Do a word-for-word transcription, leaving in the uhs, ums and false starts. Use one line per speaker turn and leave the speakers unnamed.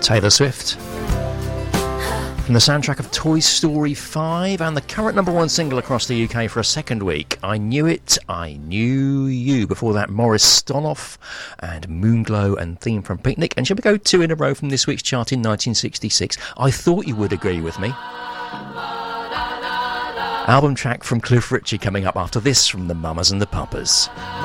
Taylor Swift. From the soundtrack of Toy Story five and the current number one single across the U K for a second week, I Knew It, I Knew You. Before that, Maurice Stonoff and Moonglow and Theme from Picnic. And shall we go two in a row from this week's chart in nineteen sixty-six? I Thought You Would Agree With Me. Album track from Cliff Richie coming up after this from the Mamas and the Papas.